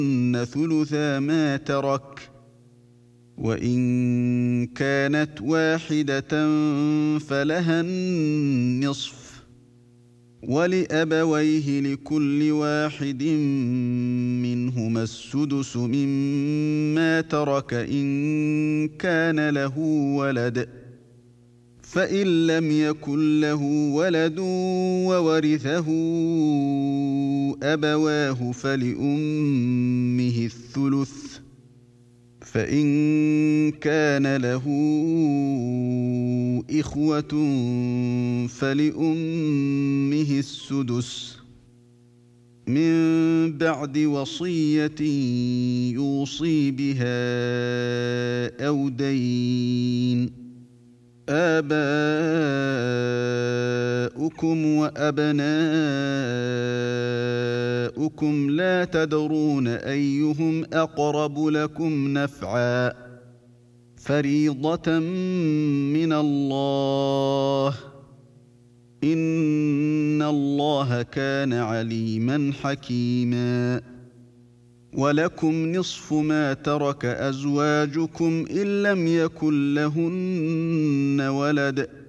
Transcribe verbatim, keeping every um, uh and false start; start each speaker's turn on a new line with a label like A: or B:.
A: ثلثا ما ترك، وإن كانت واحدة فلها النصف، ولأبويه لكل واحد منهما السدس مما ترك إن كان له ولد، فإن لم يكن له ولد وورثه أبواه فلأمه الثلث، فإن كان له إخوة فلأمه السدس من بعد وصية يوصي بها أو دين. آباؤكم وأبناؤكم لا تدرون أيهم أقرب لكم نفعا، فريضة من الله، إن الله كان عليما حكيما. ولكم نصف ما ترك أزواجكم إن لم يكن لهن ولد،